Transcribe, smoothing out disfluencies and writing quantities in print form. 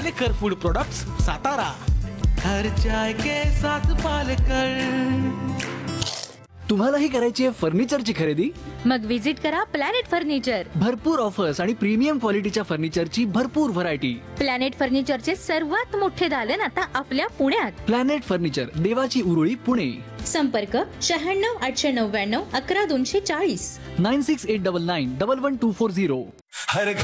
Palekar food products, Satara. हर चाय के साथ पालेकर. तुम्हालाही करायची आहे फर्निचरची खरेदी? मग विजिट करा प्लॅनेट फर्निचर. भरपूर ऑफर्स आणि प्रीमियम क्वालिटीच्या फर्निचरची भरपूर व्हरायटी. प्लॅनेट फर्निचरचे सर्वात मोठे दालन आता आपल्या पुण्यात. प्लॅनेट फर्निचर, देवाची उरुळी, पुणे. संपर्क 96 899 11 240. 9689911240.